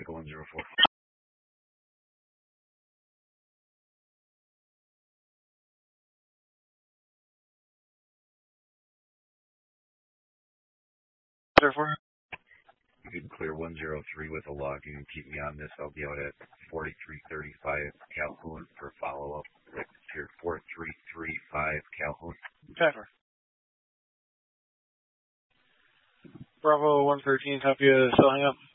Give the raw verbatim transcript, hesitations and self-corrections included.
Pickle one zero four. Therefore, You can clear one zero three with a log. You can keep me on this. I'll be out at forty-three thirty-five Calhoun for follow-up. Here, four three three five Calhoun. Trevor. Bravo one thirteen, copy, uh, still hang up.